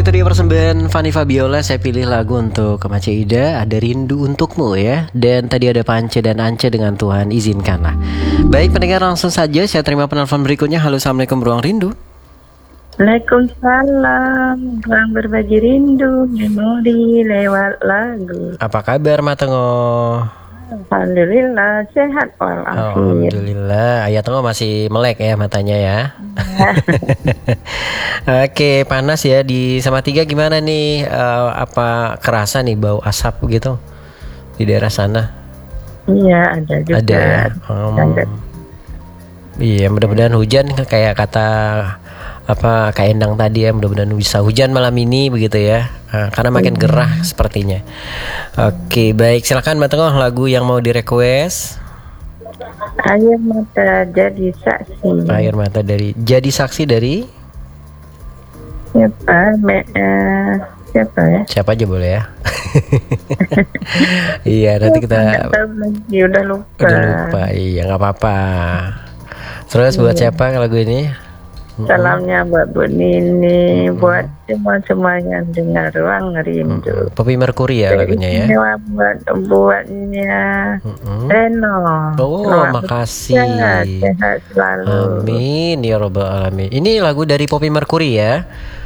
itu dia persembahan Fanny Fabiola. Saya pilih lagu untuk Mace Ida, Ada Rindu Untukmu ya. Dan tadi ada Pance dan Ance dengan Tuhan Izinkanlah. Baik pendengar, langsung saja saya terima penelpon berikutnya. Halo, assalamualaikum Ruang Rindu. Waalaikumsalam, ruang berbagi rindu, memori lewat lagu. Apa kabar Matengo? Alhamdulillah, sehat walafiat. Alhamdulillah, Ayah Tengo masih melek ya matanya ya. Oke, panas ya di Salatiga gimana nih? Apa kerasa nih bau asap gitu di daerah sana? Iya, ada juga. Ada ya. Iya, mudah-mudahan hujan kayak kata Kak Endang tadi ya, mudah-mudahan bisa hujan malam ini begitu ya. Karena makin gerah sepertinya. Oke, baik, silakan Mbak Tengah, lagu yang mau di-request. Air mata jadi saksi. Air mata dari jadi saksi dari siapa ya? Siapa aja boleh ya. Iya, nanti kita udah lupa. Iya, nggak apa-apa. Terus buat siapa lagu ini? Salamnya buat Bu Nini, buat semua yang dengar Ruang Rindu. Poppy Mercury ya lagunya ya. Buatnya Reno. Oh, makasih. Sehat selalu. Amin ya robbal alamin. Ini lagu dari Poppy Mercury ya.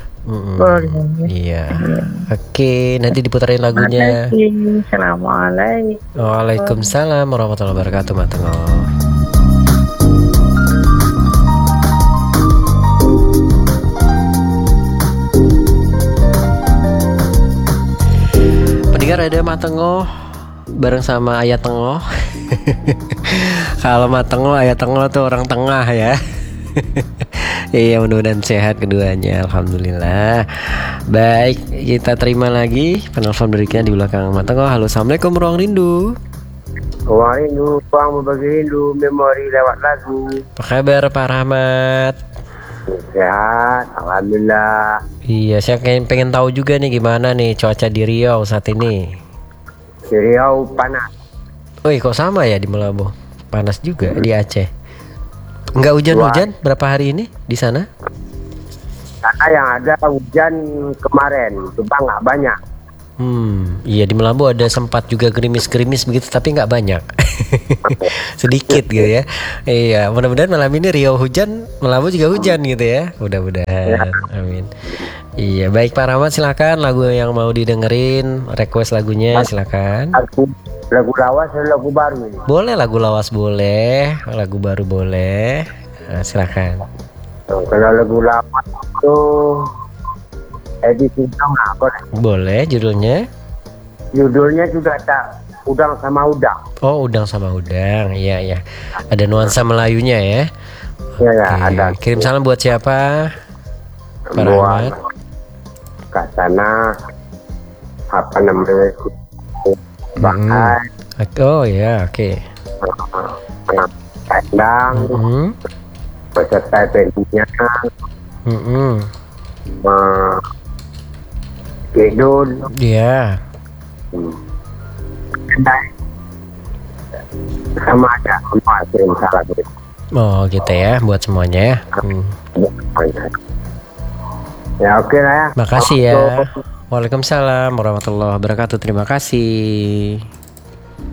Iya. Oke, nanti diputarin lagunya. Assalamualaikum. Waalaikumsalam warahmatullahi wabarakatuh, Matengo. Pendengar, ada Matengo bareng sama Ayah Tengo. Kalau Matengo, Ayah Tengo tuh orang tengah ya. Iya, mudah-mudahan sehat keduanya, alhamdulillah. Baik, kita terima lagi penelpon berikutnya di belakang Matengo. Halo, assalamualaikum Ruang Rindu. Ruang Rindu, ruang berbagi rindu, memori lewat lagu. Apa kabar Pak Rahmat? Sehat, alhamdulillah. Iya, saya pengen tahu juga nih gimana nih cuaca di Riau saat ini. Di Riau panas. Wih, kok sama ya di Melabu? Panas juga di Aceh. Enggak hujan-hujan berapa hari ini di sana? Karena yang ada hujan kemarin, cuma nggak banyak. Iya, di Melabu ada sempat juga gerimis-gerimis begitu, tapi nggak banyak. Sedikit gitu ya. Iya, mudah-mudahan malam ini Riau hujan, Melabu juga hujan gitu ya. Mudah-mudahan. Amin. Iya, baik Pak Rahmat, silakan lagu yang mau didengerin, request lagunya silakan. Lagu lawas atau lagu baru ini? Boleh lagu lawas, boleh lagu baru boleh. Silakan. Kalau lagu lawas itu edisi apa? Boleh judulnya? Judulnya juga tak udang sama udang. Oh, udang sama udang. Iya, iya. Ada nuansa Melayunya ya. Iya, ya, ada. Kirim salam buat siapa? Pak Rahmat. Kak sana apa namanya? Oh ya, oke. Kandang. Peserta eventnya. Kidul. Iya. Sama aja, semua kirim salam. Oh gitu ya, buat semuanya ya. Ya oke lah ya. Makasih ya. Waalaikumsalam warahmatullahi wabarakatuh. Terima kasih.